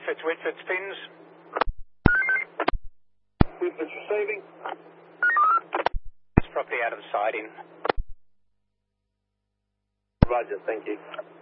Whitford's fins. Whitford's receiving. It's properly out of the siding. Roger, thank you.